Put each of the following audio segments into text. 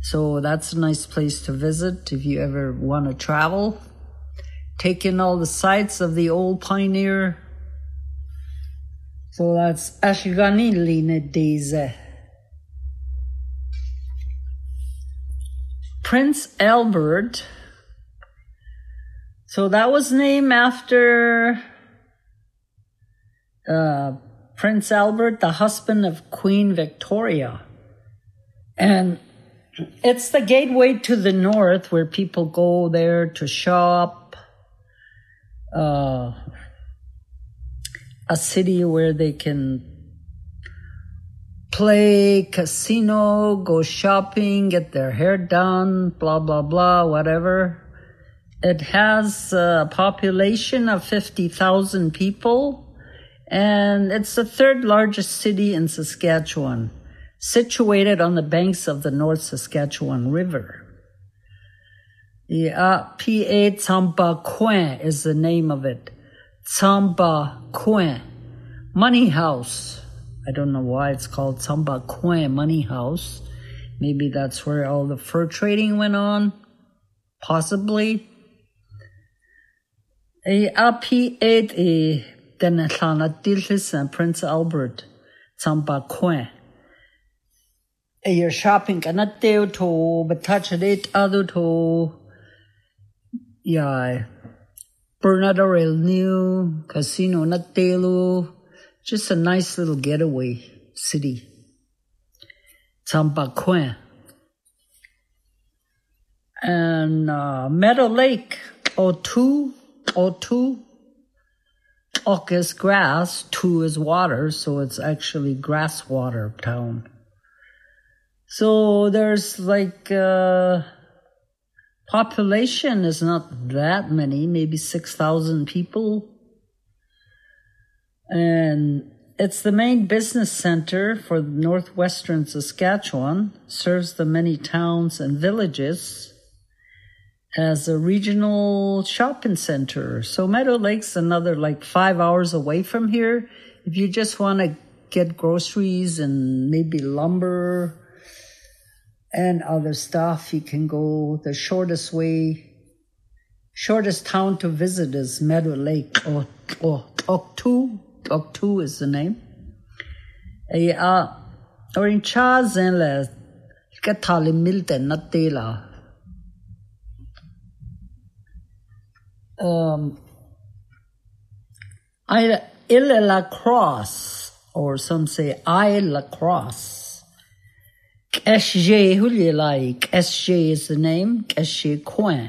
So that's a nice place to visit if you ever want to travel. Take in all the sights of the old pioneer. So that's Ashganilina Deze. Prince Albert. So that was named after Prince Albert, the husband of Queen Victoria. And it's the gateway to the north where people go there to shop. A city where they can play casino, go shopping, get their hair done, blah, blah, blah, whatever. It has a population of 50,000 people, and it's the third largest city in Saskatchewan, situated on the banks of the North Saskatchewan River. P.A. Tsamba Coin is the name of it. Tsamba Coin. Money House. I don't know why it's called Tsamba Coin Money House. Maybe that's where all the fur trading went on. Possibly. P.A. Denethana Dilhis and Prince Albert. Tsamba Coin. You're shopping kanateo to batachadit adu to Bernardo New Casino Natelu. Just a nice little getaway city. Tsamba Coin. And Meadow Lake, O2. Ok is grass, 2 is water, so it's actually grass water town. So there's population is not that many, maybe 6,000 people. And it's the main business center for northwestern Saskatchewan, serves the many towns and villages as a regional shopping center. So Meadow Lake's another 5 hours away from here. If you just want to get groceries and maybe lumber and other stuff, you can go the shortest town to visit is Meadow Lake. Oktu is the name. Orin cha zenle katali milte natela. Ile La Crosse, or some say I La Crosse. SJ Hulilai, SJ is the name, SJ Coin.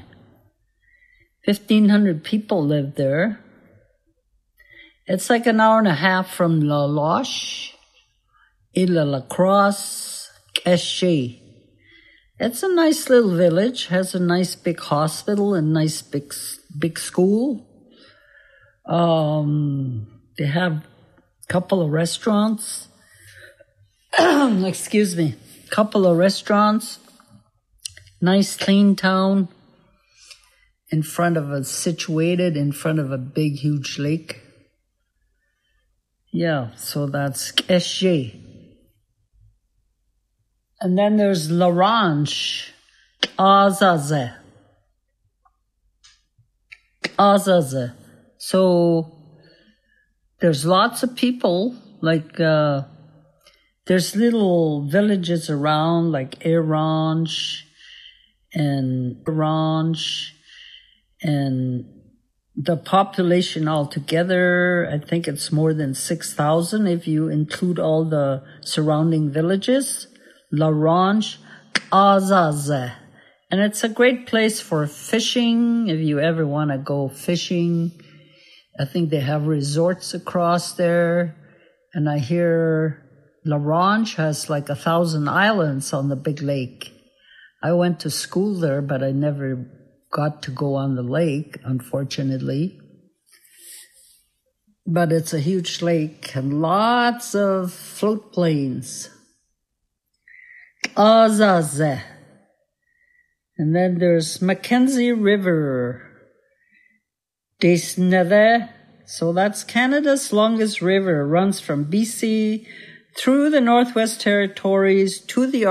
1,500 people live there. It's like an hour and a half from La Loche, Ile La Crosse, SJ. It's a nice little village, has a nice big hospital and nice big school. They have a couple of restaurants. Excuse me. Couple of restaurants. Nice clean town. Situated in front of a big, huge lake. Yeah, so that's SJ. And then there's Larange, Azaze. So there's lots of people, there's little villages around like Erange and the population altogether, I think it's more than 6,000 if you include all the surrounding villages. Larange, Azaze. And it's a great place for fishing if you ever want to go fishing. I think they have resorts across there. And I hear Larange has 1,000 islands on the big lake. I went to school there, but I never got to go on the lake, unfortunately. But it's a huge lake and lots of float planes. Azaze. And then there's Mackenzie River. Desneve. So that's Canada's longest river. It runs from BC through the Northwest Territories to the